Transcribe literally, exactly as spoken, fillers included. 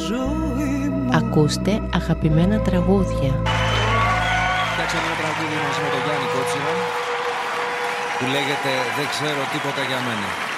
Ακούστε αγαπημένα τραγούδια. Φτιάξαμε ένα τραγούδι μαζί με τον Γιάννη Κότσιρα που λέγεται «Δεν ξέρω τίποτα για μένα».